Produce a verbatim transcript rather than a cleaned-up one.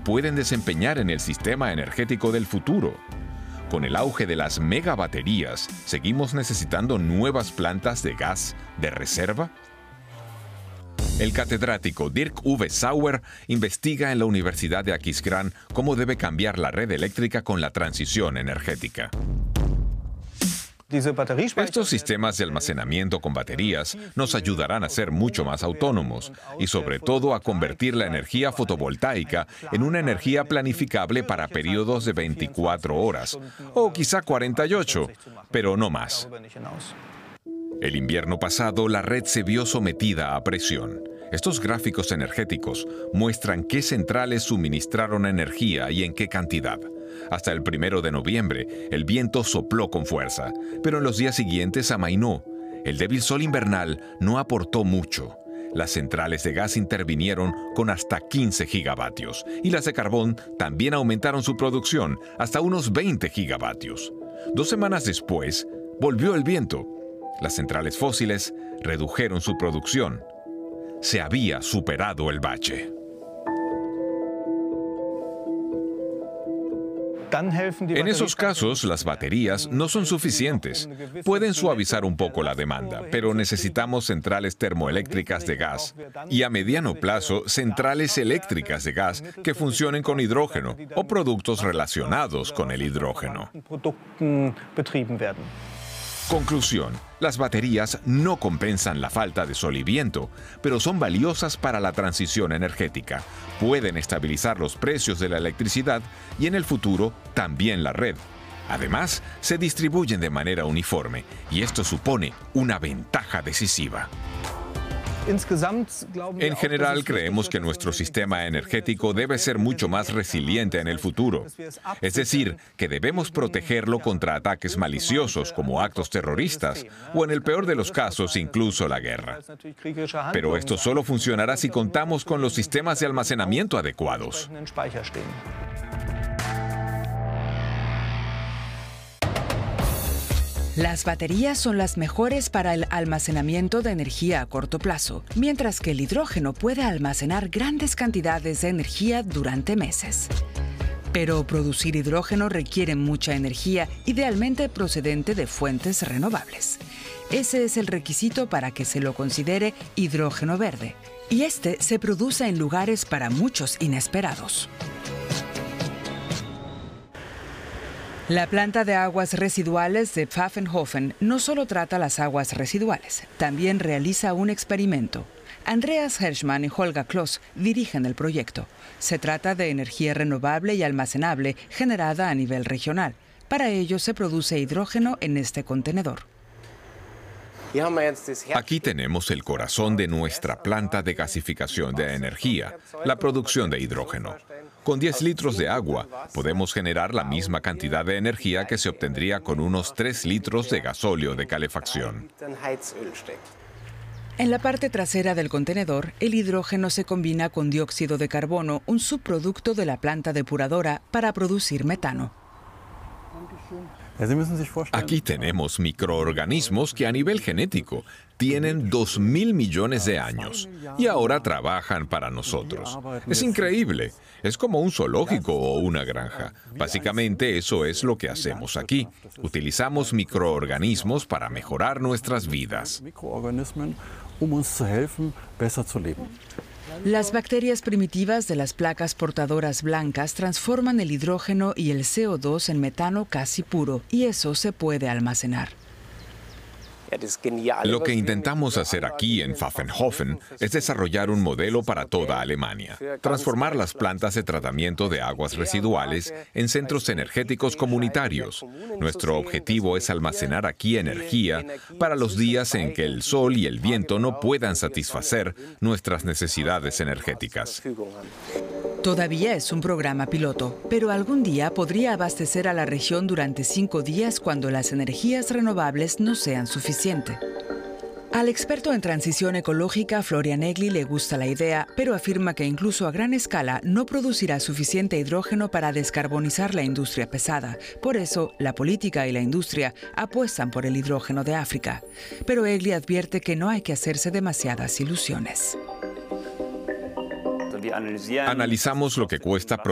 pueden desempeñar en el sistema energético del futuro. Con el auge de las megabaterías, ¿seguimos necesitando nuevas plantas de gas de reserva? El catedrático Dirk Uwe Sauer investiga en la Universidad de Aquisgrán cómo debe cambiar la red eléctrica con la transición energética. Estos sistemas de almacenamiento con baterías nos ayudarán a ser mucho más autónomos y sobre todo a convertir la energía fotovoltaica en una energía planificable para periodos de veinticuatro horas o quizá cuarenta y ocho, pero no más. El invierno pasado, la red se vio sometida a presión. Estos gráficos energéticos muestran qué centrales suministraron energía y en qué cantidad. Hasta el primero de noviembre, el viento sopló con fuerza, pero en los días siguientes amainó. El débil sol invernal no aportó mucho. Las centrales de gas intervinieron con hasta quince gigavatios y las de carbón también aumentaron su producción hasta unos veinte gigavatios. Dos semanas después, volvió el viento. Las centrales fósiles redujeron su producción. Se había superado el bache. En esos casos, las baterías no son suficientes. Pueden suavizar un poco la demanda, pero necesitamos centrales termoeléctricas de gas y a mediano plazo, centrales eléctricas de gas que funcionen con hidrógeno o productos relacionados con el hidrógeno. Conclusión: las baterías no compensan la falta de sol y viento, pero son valiosas para la transición energética. Pueden estabilizar los precios de la electricidad y en el futuro también la red. Además, se distribuyen de manera uniforme y esto supone una ventaja decisiva. En general, creemos que nuestro sistema energético debe ser mucho más resiliente en el futuro. Es decir, que debemos protegerlo contra ataques maliciosos como actos terroristas o, en el peor de los casos, incluso la guerra. Pero esto solo funcionará si contamos con los sistemas de almacenamiento adecuados. Las baterías son las mejores para el almacenamiento de energía a corto plazo, mientras que el hidrógeno puede almacenar grandes cantidades de energía durante meses. Pero producir hidrógeno requiere mucha energía, idealmente procedente de fuentes renovables. Ese es el requisito para que se lo considere hidrógeno verde, y este se produce en lugares para muchos inesperados. La planta de aguas residuales de Pfaffenhofen no solo trata las aguas residuales, también realiza un experimento. Andreas Herschmann y Holger Kloss dirigen el proyecto. Se trata de energía renovable y almacenable generada a nivel regional. Para ello se produce hidrógeno en este contenedor. Aquí tenemos el corazón de nuestra planta de gasificación de energía, la producción de hidrógeno. Con diez litros de agua podemos generar la misma cantidad de energía que se obtendría con unos tres litros de gasóleo de calefacción. En la parte trasera del contenedor, el hidrógeno se combina con dióxido de carbono, un subproducto de la planta depuradora, para producir metano. Aquí tenemos microorganismos que a nivel genético tienen dos mil millones de años y ahora trabajan para nosotros. Es increíble. Es como un zoológico o una granja. Básicamente eso es lo que hacemos aquí. Utilizamos microorganismos para mejorar nuestras vidas. Las bacterias primitivas de las placas portadoras blancas transforman el hidrógeno y el C O dos en metano casi puro, y eso se puede almacenar. Lo que intentamos hacer aquí en Pfaffenhofen es desarrollar un modelo para toda Alemania, transformar las plantas de tratamiento de aguas residuales en centros energéticos comunitarios. Nuestro objetivo es almacenar aquí energía para los días en que el sol y el viento no puedan satisfacer nuestras necesidades energéticas. Todavía es un programa piloto, pero algún día podría abastecer a la región durante cinco días cuando las energías renovables no sean suficientes. Al experto en transición ecológica, Florian Egli, le gusta la idea, pero afirma que incluso a gran escala no producirá suficiente hidrógeno para descarbonizar la industria pesada. Por eso, la política y la industria apuestan por el hidrógeno de África. Pero Egli advierte que no hay que hacerse demasiadas ilusiones. Analizamos lo que cuesta